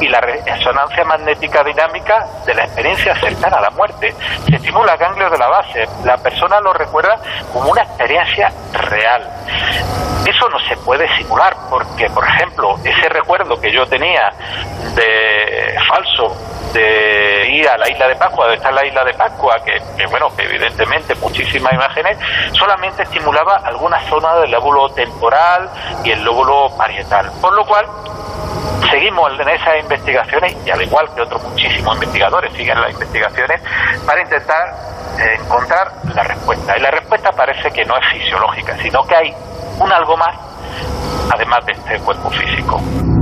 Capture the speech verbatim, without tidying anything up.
y la resonancia magnética dinámica de la experiencia cercana a la muerte. Se estimula ganglios de la base, la persona lo recuerda como una experiencia real. Eso no se puede simular porque, por ejemplo, ese recuerdo que yo tenía de falso de ir a la isla de Pascua, de estar en la isla de Pascua, que, que bueno, que evidentemente muchísimas imágenes, solamente estimulaba alguna zona del lóbulo temporal y el lóbulo parietal. Por lo cual, seguimos en esas investigaciones, y al igual que otros muchísimos investigadores siguen las investigaciones, para intentar eh, encontrar la respuesta. Y la respuesta parece que no es fisiológica, sino que hay un algo más, además de este cuerpo físico.